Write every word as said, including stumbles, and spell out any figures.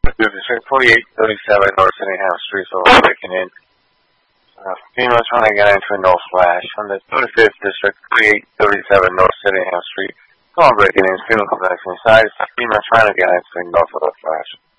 District forty-eight thirty-seven North Cittingham Street, so we're breaking in. Uh, female trying to get into a no flash. On the thirty-fifth District, forty-eight thirty-seven North Cittingham Street, so I'm breaking in. Female comes back inside. Female trying to get into a no flash.